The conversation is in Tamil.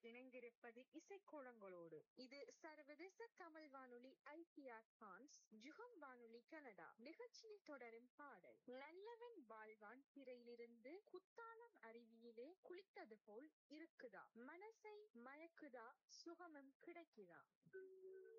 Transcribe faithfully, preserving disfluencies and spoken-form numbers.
இணைந்திருப்பது இசைக்கோலங்களோடு. இது சர்வதேச தமிழ் வானொலி ஐடிஆ பிரான்ஸ், ஜுகம் வானொலி கனடா. நிகழ்ச்சியில் தொடரும் பாடல் நல்லவன் வாழ்வான் திரையிலிருந்து குத்தாலம் அருவியிலே குளித்தது போல் இருக்குதா, மனசை மயக்குதா, சுகமும் கிடைக்குதா.